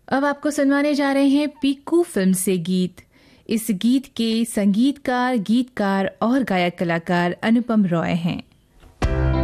अब आपको सुनवाने जा रहे हैं पीकू फिल्म से गीत। इस गीत के संगीतकार, गीतकार और गायक कलाकार अनुपम रॉय हैं।